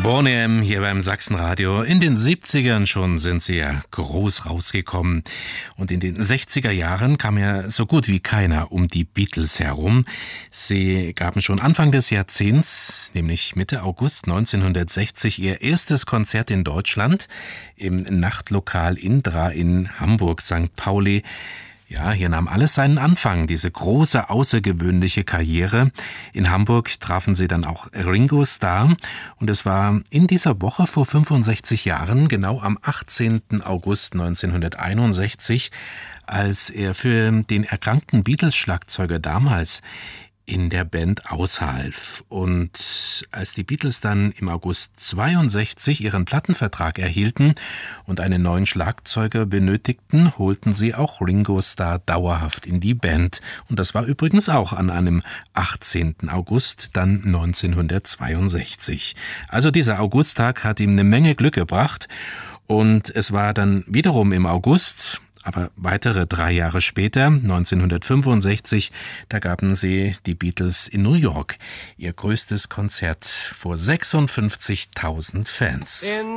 Boney M. hier beim Sachsenradio. In den 70ern schon sind sie ja groß rausgekommen. Und in den 60er Jahren kam ja so gut wie keiner um die Beatles herum. Sie gaben schon Anfang des Jahrzehnts, nämlich Mitte August 1960, ihr erstes Konzert in Deutschland im Nachtlokal Indra in Hamburg, St. Pauli. Ja, hier nahm alles seinen Anfang, diese große, außergewöhnliche Karriere. In Hamburg trafen sie dann auch Ringo Starr. Und es war in dieser Woche vor 65 Jahren, genau am 18. August 1961, als er für den erkrankten Beatles-Schlagzeuger damals in der Band aushalf. Und als die Beatles dann im August 62 ihren Plattenvertrag erhielten und einen neuen Schlagzeuger benötigten, holten sie auch Ringo Starr dauerhaft in die Band. Und das war übrigens auch an einem 18. August dann 1962. Also dieser Augusttag hat ihm eine Menge Glück gebracht. Und es war dann wiederum im August, aber weitere 3 Jahre später, 1965, da gaben sie, die Beatles, in New York ihr größtes Konzert vor 56.000 Fans.